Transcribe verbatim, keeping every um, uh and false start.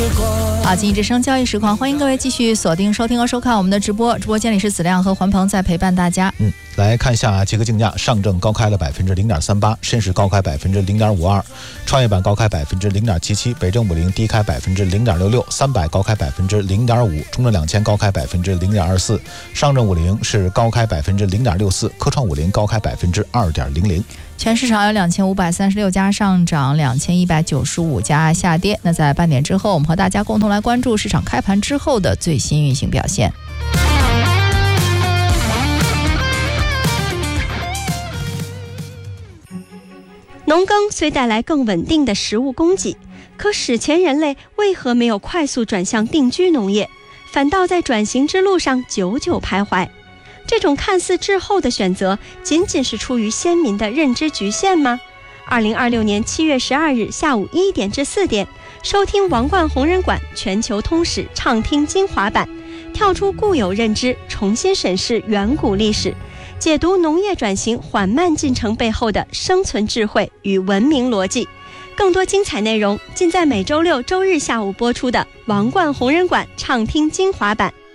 光。 好，经济之声交易实况，欢迎各位继续锁定收听和收看我们的直播。直播间里是子亮和环鹏在陪伴大家。 嗯，来看一下结合竞价，上证高开了百分之零点三八，深市高开百分之零点五二，创业板高开百分之零点七七，北证五零低开百分之零点六六，三百高开百分之零点五，中证两千高开百分之零点二四，上证五零是高开百分之零点六四，科创五零高开百分之二点零零。 全市场有两千五百三十六家上涨，两千一百九十五家下跌。那在半点之后，我们和大家共同来关注市场开盘之后的最新运行表现。 农耕虽带来更稳定的食物供给，可史前人类为何没有快速转向定居农业，反倒在转型之路上久久徘徊？这种看似滞后的选择，仅仅是出于先民的认知局限吗？二零二六年七月十二日下午一点至四点，收听王冠红人馆全球通史畅听精华版，跳出固有认知，重新审视远古历史，解读农业转型缓慢进程背后的生存智慧与文明逻辑。更多精彩内容尽在每周六周日下午播出的王冠红人馆畅听精华版。